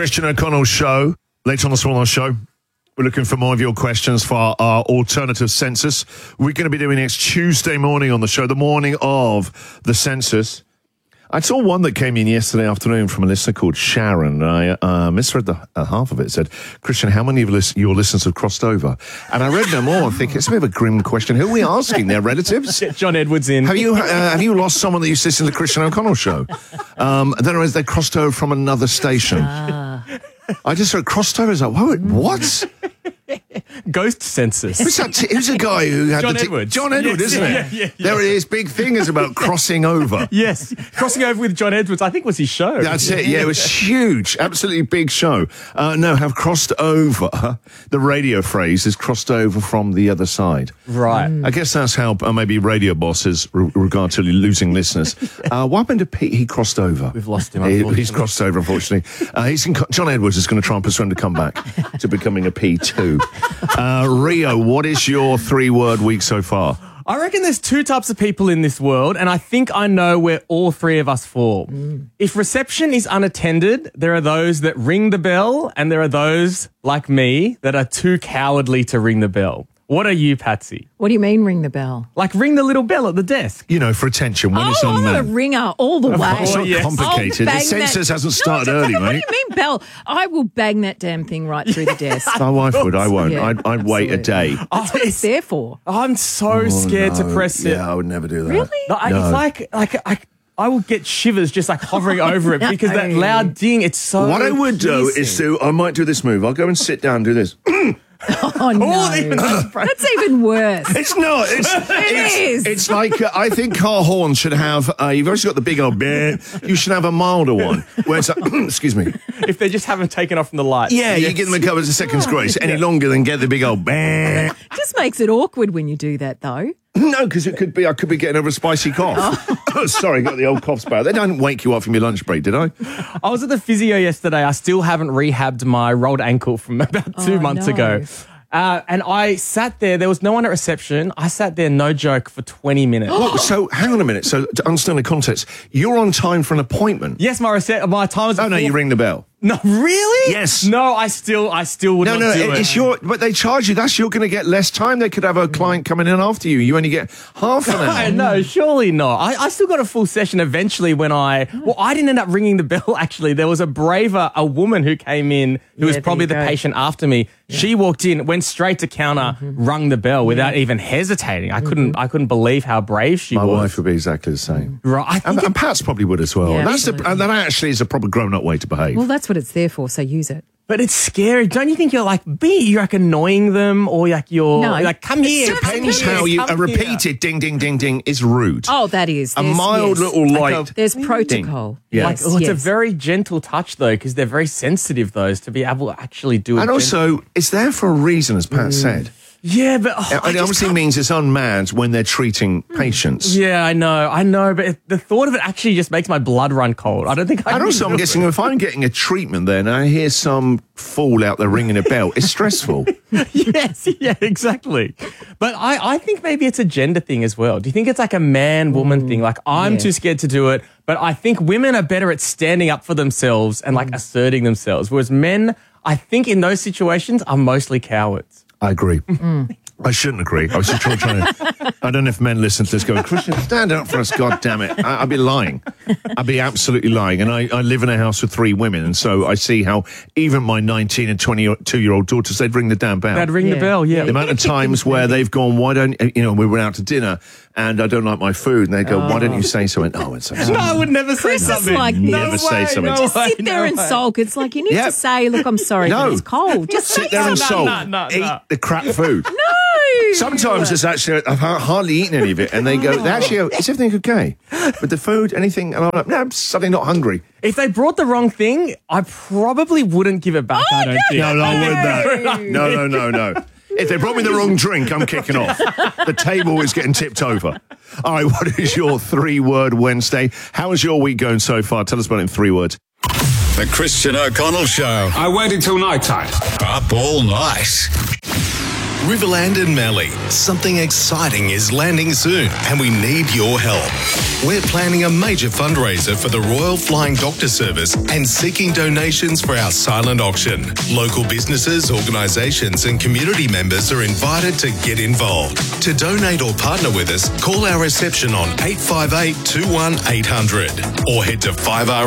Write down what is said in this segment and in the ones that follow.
Christian O'Connell Show. Later on the Swan Show, we're looking for more of your questions for our alternative census. We're going to be doing next Tuesday morning on the show, the morning of the census. I saw one that came in yesterday afternoon from a listener called Sharon, and I misread the half of it. It said, Christian, how many of your listeners have crossed over? And I read no more and think it's a bit of a grim question. Who are we asking? Their relatives? Get John Edwards in. Have you lost someone that used to listen to the Christian O'Connell Show? Then they crossed over from another station. I just heard crossed over. I was like, what? Ghost census. Who's a guy who had John Edwards. John Edwards, Yes, isn't it? yeah. There it is. Big thing is about crossing over. Yes, crossing over with John Edwards, I think was his show. That's it. Yeah, it was huge. Absolutely big show. No, have crossed over. The radio phrase is crossed over from the other side. Right. I guess that's how maybe radio bosses regard to losing listeners. What happened to Pete? He crossed over. We've lost him, He's crossed over, unfortunately. John Edwards is going to try and persuade him to come back to becoming a P2. Rio, what is your 3-word week so far? I reckon there's 2 types of people in this world, and I think I know where all 3 of us fall. If reception is unattended, there are those that ring the bell, and there are those, like me, that are too cowardly to ring the bell. What are you, Patsy? What do you mean ring the bell? Like ring the little bell at the desk. You know, for attention when it's I'm a unmanned. ringer all the way. It's not complicated. The census hasn't started early, mate. What do you mean bell? I will bang that damn thing right through the desk. My wife would. I won't. Yeah, I'd wait a day. That's what it's there for. I'm so scared to press it. Yeah, I would never do that. Really? No, It's like I will get shivers just like hovering over it because that loud ding, it's so What I would do is I might do this move. I'll go and sit down and do this. Oh, no. That's even worse. It's not. is. It's like, I think car horns should have, you've always got the big old bear. You should have a milder one. Where it's like, excuse me. If they just haven't taken off from the lights. Yeah, you give them a couple of seconds grace. Any longer than get the big old bear. Just makes it awkward when you do that, though. No, because I could be getting over a spicy cough. Oh, sorry, got the old cough spell. They don't wake you up from your lunch break, did I? I was at the physio yesterday. I still haven't rehabbed my rolled ankle from about 2 months ago. And I sat there. There was no one at reception. I sat there, no joke, for 20 minutes. So, hang on a minute. So, to understand the context, you're on time for an appointment. Yes, my time was... Oh, no, you ring the bell. No, really? Yes. No, I still would not do it. It's but they charge you. You're going to get less time. They could have a client coming in after you. You only get half an hour. No, surely not. I still got a full session eventually when I didn't end up ringing the bell, actually. There was a woman who came in who was probably the patient after me. Yeah. She walked in, went straight to counter, rung the bell without even hesitating. I couldn't believe how brave she was. My wife would be exactly the same. Right. And Pat's probably would as well. Yeah, that actually is a proper grown-up way to behave. Well, that's what it's there for, so use it. But it's scary. Don't you think you're annoying them or come here. Depends how a repeated ding, ding, ding, ding is rude. Oh, that is. A mild little light. There's protocol. Yes. It's a very gentle touch, though, because they're very sensitive, those, to be able to actually do it. And also, it's there for a reason, as Pat said. Yeah, but... it obviously means it's unmanned when they're treating patients. Yeah, I know, but the thought of it actually just makes my blood run cold. I don't think I And also, I'm guessing if I'm getting a treatment there and I hear some fool out there ringing a bell, it's stressful. Yes, yeah, exactly. But I think maybe it's a gender thing as well. Do you think it's like a man-woman thing? Like, I'm too scared to do it, but I think women are better at standing up for themselves and, asserting themselves, whereas men, I think in those situations, are mostly cowards. I agree. I shouldn't agree. I was just trying to... I don't know if men listen to this going, Christian, stand up for us, God damn it. I'd be lying. I'd be absolutely lying. And I live in a house with 3 women, and so I see how even my 19 and 22-year-old daughters, they'd ring the damn bell. They'd ring the bell, yeah. The amount of times where they've gone, why don't... we went out to dinner, and I don't like my food, and they go, why don't you say something? Oh, it's okay. No, I would never say something. Like never say something. Just sit there and sulk. It's like, you need to say, look, I'm sorry, but it's cold. Just sit there and sulk. Eat the crap food. No. Sometimes it's actually, I've hardly eaten any of it, and they go, is everything okay? But the food, anything, and I'm like, no, I'm suddenly not hungry. If they brought the wrong thing, I probably wouldn't give it back, I don't think. No, I wouldn't. No. If they brought me the wrong drink, I'm kicking off. The table is getting tipped over. All right, what is your 3-word Wednesday? How is your week going so far? Tell us about it in 3 words. The Christian O'Connell Show. I waited till night time. Up all night. Riverland and Mallee, something exciting is landing soon and we need your help. We're planning a major fundraiser for the Royal Flying Doctor Service and seeking donations for our silent auction. Local businesses, organisations and community members are invited to get involved. To donate or partner with us, call our reception on 858 21800 or head to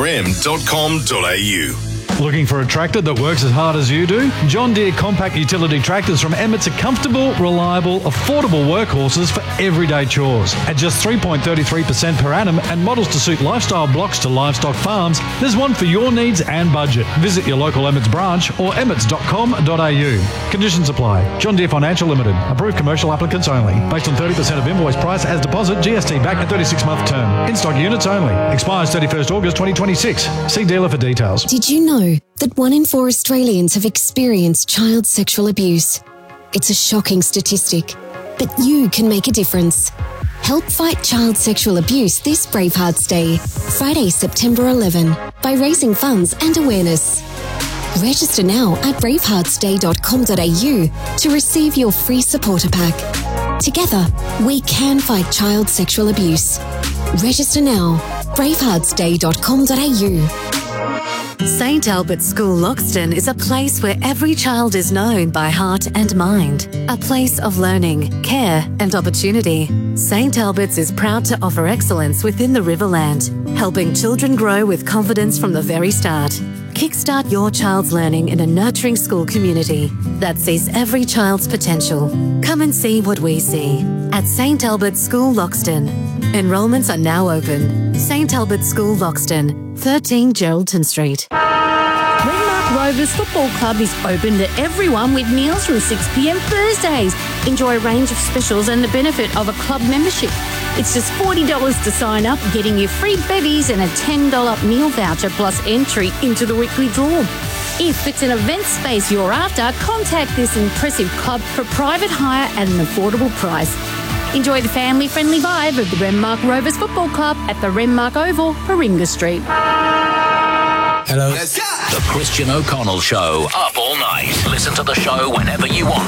5rm.com.au. Looking for a tractor that works as hard as you do? John Deere compact utility tractors from Emmett's are comfortable, reliable, affordable workhorses for everyday chores. At just 3.33% per annum and models to suit lifestyle blocks to livestock farms, there's one for your needs and budget. Visit your local Emmett's branch or emmets.com.au. Conditions apply. John Deere Financial Limited. Approved commercial applicants only. Based on 30% of invoice price as deposit, GST back and 36-month term. In-stock units only. Expires 31st August 2026. See dealer for details. Did you know that 1 in 4 Australians have experienced child sexual abuse? It's a shocking statistic, but you can make a difference. Help fight child sexual abuse this Bravehearts Day, Friday, September 11, by raising funds and awareness. Register now at braveheartsday.com.au to receive your free supporter pack. Together, we can fight child sexual abuse. Register now, braveheartsday.com.au. St Albert's School Loxton is a place where every child is known by heart and mind. A place of learning, care and opportunity. St Albert's is proud to offer excellence within the Riverland, helping children grow with confidence from the very start. Kickstart your child's learning in a nurturing school community that sees every child's potential. Come and see what we see at St Albert's School Loxton. Enrolments are now open. St Albert's School Loxton, 13 Geraldton Street. Renmark Rovers Football Club is open to everyone with meals from 6 p.m. Thursdays. Enjoy a range of specials and the benefit of a club membership. It's just $40 to sign up, getting you free bevies and a $10 meal voucher plus entry into the weekly draw. If it's an event space you're after, contact this impressive club for private hire at an affordable price. Enjoy the family-friendly vibe of the Renmark Rovers Football Club at the Renmark Oval, Paringa Street. Hello. The Christian O'Connell Show. Up all night. Listen to the show whenever you want.